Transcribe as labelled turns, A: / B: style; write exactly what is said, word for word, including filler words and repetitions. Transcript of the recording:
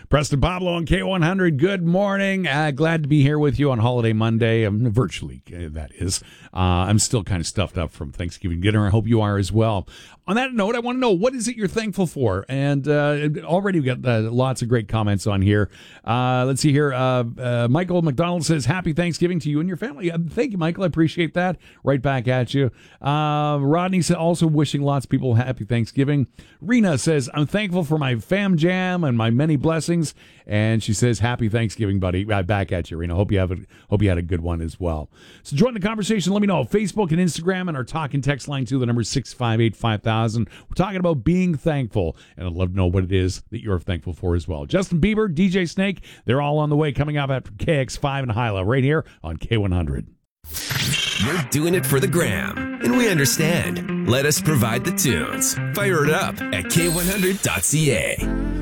A: Preston Pablo on K one hundred. Good morning. Uh, glad to be here with you on Holiday Monday. Um, virtually, uh, that is. Uh, I'm still kind of stuffed up from Thanksgiving dinner. I hope you are as well. On that note, I want to know, what is it you're thankful for? And uh, already we got uh, lots of great comments on here. Uh, let's see here. Uh, uh, Michael McDonald says, happy Thanksgiving to you and your family. Uh, thank you, Michael. I appreciate that. Right back at you. Uh, Rodney said, also wishing lots of people happy Thanksgiving. Rena says, I'm thankful for my fam jam and my many blessings. And she says, happy Thanksgiving, buddy. Right back at you, Rena. Hope you have a, hope you had a good one as well. So join the conversation. Let me know. Facebook and Instagram and our talk and text line too. The number is six five eight, five thousand. We're talking about being thankful, and I'd love to know what it is that you're thankful for as well. Justin Bieber, D J Snake, they're all on the way, coming up after K X five and Hyla right here on K one hundred.
B: You're doing it for the gram, and we understand. Let us provide the tunes. Fire it up at K one hundred dot C A.